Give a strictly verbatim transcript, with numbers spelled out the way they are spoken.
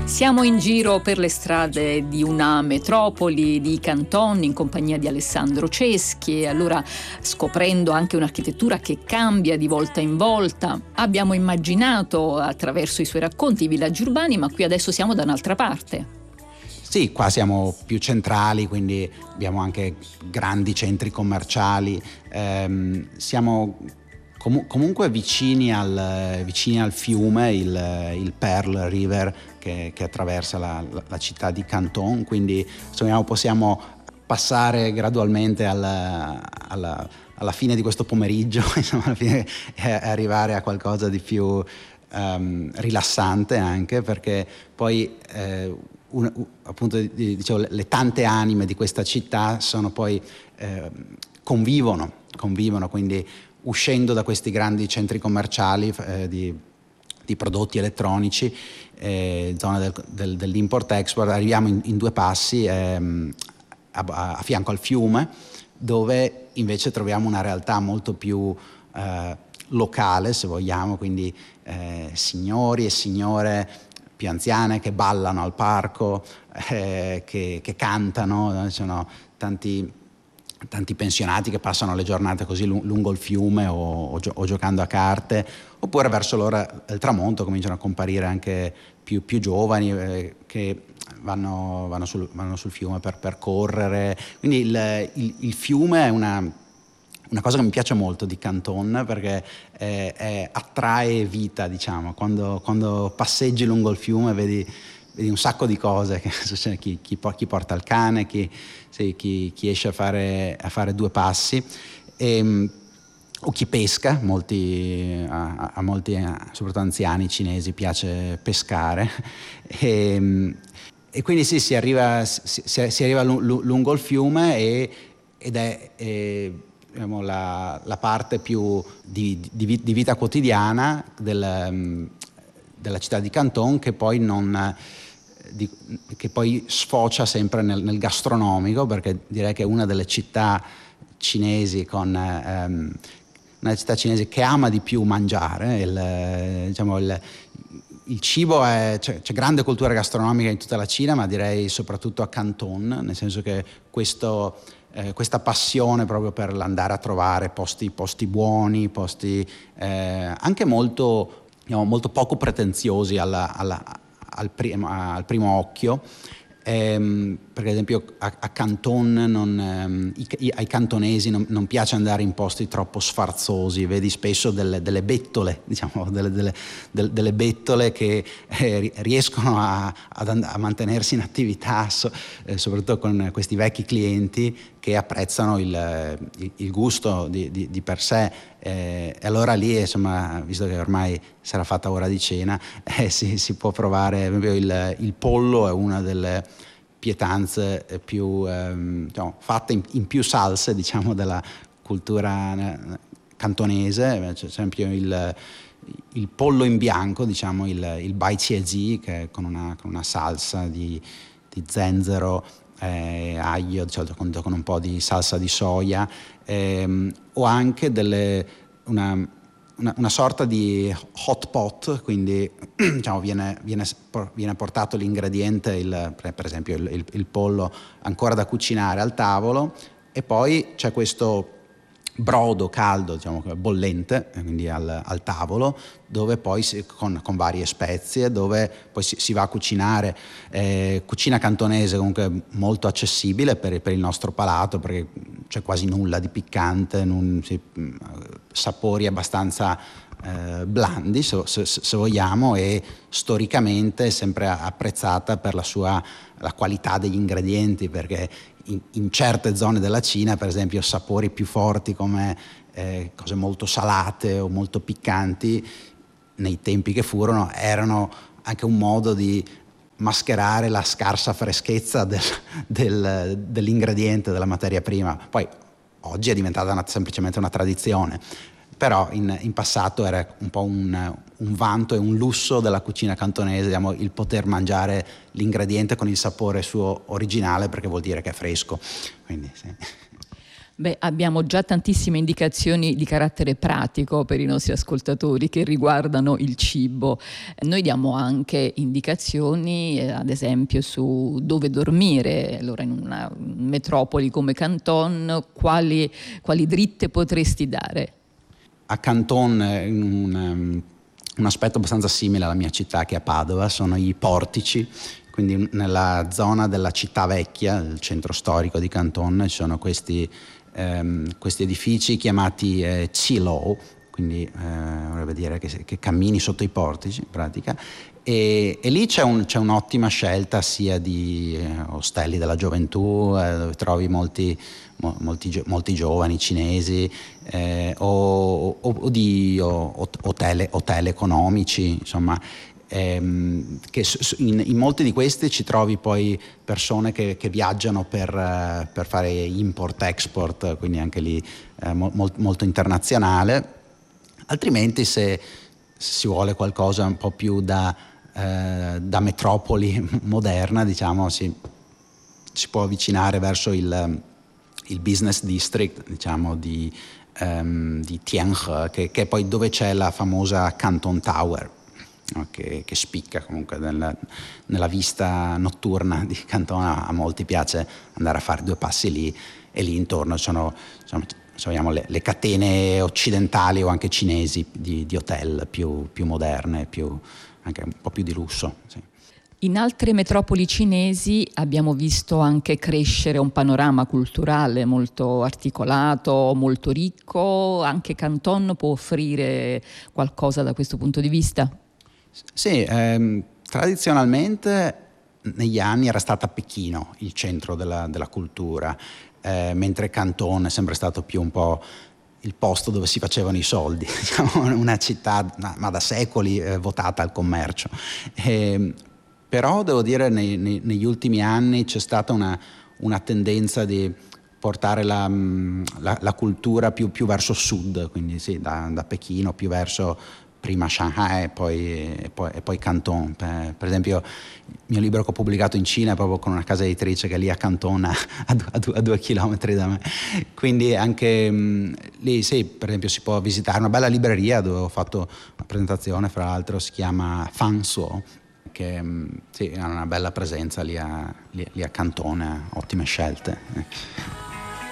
Siamo in giro per le strade di una metropoli di Canton in compagnia di Alessandro Ceschi, e allora, scoprendo anche un'architettura che cambia di volta in volta, abbiamo immaginato attraverso i suoi racconti i villaggi urbani, ma qui adesso siamo da un'altra parte. Sì, qua siamo più centrali, quindi abbiamo anche grandi centri commerciali, ehm, siamo com- comunque vicini al, vicini al fiume, il, il Pearl River che, che attraversa la, la, la città di Canton, quindi insomma, possiamo passare gradualmente alla, alla, alla fine di questo pomeriggio, insomma, alla fine, e arrivare a qualcosa di più um, rilassante, anche perché poi eh, Un, appunto dicevo, le tante anime di questa città sono poi eh, convivono, convivono, quindi uscendo da questi grandi centri commerciali eh, di, di prodotti elettronici, eh, zona del, del, dell'import-export, arriviamo in, in due passi ehm, a, a fianco al fiume, dove invece troviamo una realtà molto più eh, locale, se vogliamo, quindi eh, signori e signore più anziane che ballano al parco, eh, che, che cantano, ci sono tanti, tanti pensionati che passano le giornate così lungo il fiume o, o, gio- o giocando a carte, oppure verso l'ora del tramonto cominciano a comparire anche più, più giovani eh, che vanno, vanno, sul, vanno sul fiume per, per correre. Quindi il, il, il fiume è una... Una cosa che mi piace molto di Canton, perché è, è, attrae vita, diciamo. Quando, quando passeggi lungo il fiume vedi, vedi un sacco di cose. Chi, chi, chi porta il cane, chi, sì, chi, chi esce a fare, a fare due passi, e, o chi pesca. Molti, a, a molti, soprattutto anziani cinesi, piace pescare. E, e quindi sì, si arriva, si, si arriva lungo il fiume e, ed è... è diciamo, la, la parte più di, di, di vita quotidiana del, della città di Canton, che poi non di, che poi sfocia sempre nel, nel gastronomico, perché direi che è una delle città cinesi con ehm, una città cinese che ama di più mangiare. Il, diciamo, il, il cibo è, c'è, c'è grande cultura gastronomica in tutta la Cina, ma direi soprattutto a Canton, nel senso che questo Eh, questa passione proprio per andare a trovare posti, posti buoni, posti eh, anche molto, diciamo, molto poco pretenziosi alla, alla, al, prim, al primo occhio. Ehm, perché ad esempio a, a Canton non, ehm, i, i, ai cantonesi non, non piace andare in posti troppo sfarzosi, vedi spesso delle, delle bettole, diciamo, delle, delle, delle, delle bettole che eh, riescono a, a, a mantenersi in attività, so, eh, soprattutto con questi vecchi clienti che apprezzano il, il, il gusto di, di, di per sé. Eh, e allora lì, insomma, visto che ormai sarà fatta ora di cena, eh, si, si può provare. Per esempio il, il pollo è una delle pietanze più ehm, diciamo, fatte in, in più salse, diciamo, della cultura cantonese. C'è ad esempio il, il pollo in bianco, diciamo, il, il bai cie zi, che è con una, con una salsa di, di zenzero, eh, aglio, di solito con, con un po' di salsa di soia, ehm, o anche delle, una, una, una sorta di hot pot, quindi diciamo, viene, viene, viene portato l'ingrediente, il, per esempio il, il, il pollo ancora da cucinare al tavolo, e poi c'è questo brodo caldo, diciamo, bollente, quindi al, al tavolo, dove poi si, con, con varie spezie, dove poi si, si va a cucinare. Eh, cucina cantonese comunque molto accessibile per, per il nostro palato, perché c'è quasi nulla di piccante, non, si, sapori abbastanza eh, blandi, se, se, se vogliamo, e storicamente è sempre apprezzata per la sua la qualità degli ingredienti, perché In, in certe zone della Cina, per esempio, sapori più forti come eh, cose molto salate o molto piccanti, nei tempi che furono, erano anche un modo di mascherare la scarsa freschezza del, del, dell'ingrediente, della materia prima. Poi oggi è diventata una, semplicemente una tradizione, però in, in passato era un po' un, un vanto e un lusso della cucina cantonese, diciamo, il poter mangiare l'ingrediente con il sapore suo originale, perché vuol dire che è fresco. Quindi, sì. Beh, abbiamo già tantissime indicazioni di carattere pratico per i nostri ascoltatori che riguardano il cibo. Noi diamo anche indicazioni, eh, ad esempio, su dove dormire. Allora, in una metropoli come Canton, quali, quali dritte potresti dare? A Canton, un, um, un aspetto abbastanza simile alla mia città, che è a Padova, sono i portici. Quindi nella zona della città vecchia, il centro storico di Canton, ci sono questi, ehm, questi edifici chiamati eh, Qilou, quindi eh, vorrebbe dire che, che cammini sotto i portici in pratica, e, e lì c'è, un, c'è un'ottima scelta sia di eh, ostelli della gioventù, eh, dove trovi molti, mo, molti, molti giovani cinesi, eh, o, o, o di o, hotel, hotel economici, insomma. Ehm, che in, in molti di questi ci trovi poi persone che, che viaggiano per, uh, per fare import-export, quindi anche lì eh, mo, molto internazionale. Altrimenti se, se si vuole qualcosa un po' più da, eh, da metropoli moderna, diciamo, si, si può avvicinare verso il, il business district, diciamo, di, um, di Tianhe, che, che è poi dove c'è la famosa Canton Tower. Che, che spicca comunque nella, nella vista notturna di Canton. A molti piace andare a fare due passi lì, e lì intorno sono, sono diciamo, le, le catene occidentali o anche cinesi di, di hotel più, più moderne, più, anche un po' più di lusso. Sì. In altre metropoli cinesi abbiamo visto anche crescere un panorama culturale molto articolato, molto ricco. Anche Canton può offrire qualcosa da questo punto di vista? Sì, ehm, tradizionalmente negli anni era stata Pechino il centro della, della cultura, eh, mentre Canton è sempre stato più un po' il posto dove si facevano i soldi, diciamo, una città ma da secoli eh, votata al commercio. E, però devo dire nei, nei, negli ultimi anni c'è stata una, una tendenza di portare la, la, la cultura più, più verso sud, quindi sì, da, da Pechino più verso prima Shanghai e poi, e poi, e poi Canton. Per, per esempio il mio libro che ho pubblicato in Cina è proprio con una casa editrice che è lì a Canton, a, a, due, a due chilometri da me. Quindi anche mh, lì sì, per esempio si può visitare una bella libreria dove ho fatto una presentazione, fra l'altro si chiama Fansuo, che mh, sì, ha una bella presenza lì a, lì, lì a Canton, ottime scelte.